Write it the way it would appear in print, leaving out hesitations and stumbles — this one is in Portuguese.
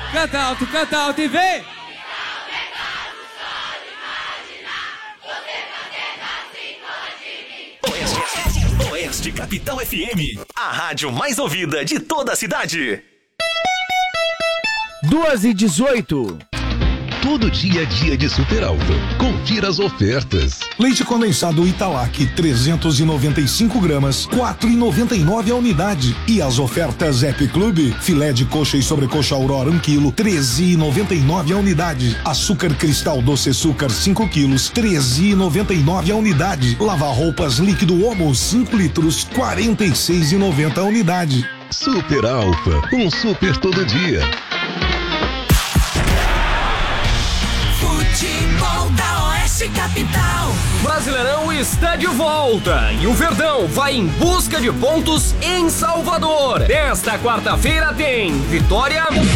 Canta alto e vem! Oeste Capital FM, a rádio mais ouvida de toda a cidade. 2h18. Todo dia é dia de Super Alfa. Confira as ofertas. Leite condensado Italac, 395 gramas, 4,99 a unidade. E as ofertas Happy Club, filé de coxa e sobrecoxa Aurora 1 kg, 13,99 a unidade. Açúcar cristal doce açúcar 5 quilos, 13,99 a unidade. Lavar roupas líquido Omo 5 litros, 46,90 a unidade. Super Alfa, um super todo dia. Futebol da Oeste Capital. Brasileirão está de volta e o Verdão vai em busca de pontos em Salvador. Nesta quarta-feira tem Vitória